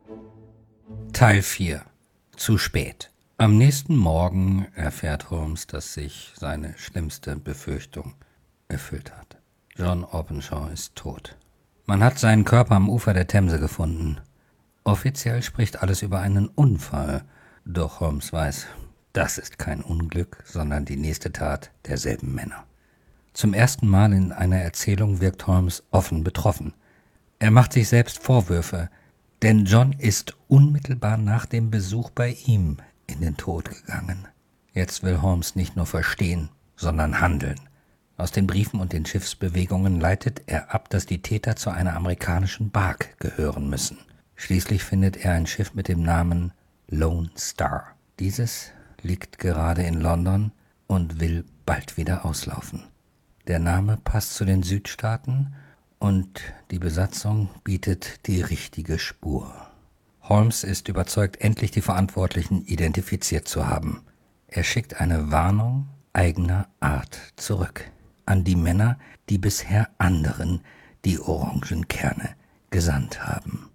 Teil 4. Zu spät. Am nächsten Morgen erfährt Holmes, dass sich seine schlimmste Befürchtung erfüllt hat. John Openshaw ist tot. Man hat seinen Körper am Ufer der Themse gefunden. Offiziell spricht alles über einen Unfall, doch Holmes weiß, das ist kein Unglück, sondern die nächste Tat derselben Männer. Zum ersten Mal in einer Erzählung wirkt Holmes offen betroffen. Er macht sich selbst Vorwürfe, denn John ist unmittelbar nach dem Besuch bei ihm in den Tod gegangen. Jetzt will Holmes nicht nur verstehen, sondern handeln. Aus den Briefen und den Schiffsbewegungen leitet er ab, dass die Täter zu einer amerikanischen Bark gehören müssen. Schließlich findet er ein Schiff mit dem Namen Lone Star. Dieses liegt gerade in London und will bald wieder auslaufen. Der Name passt zu den Südstaaten und die Besatzung bietet die richtige Spur. Holmes ist überzeugt, endlich die Verantwortlichen identifiziert zu haben. Er schickt eine Warnung eigener Art zurück an die Männer, die bisher anderen die Orangenkerne gesandt haben.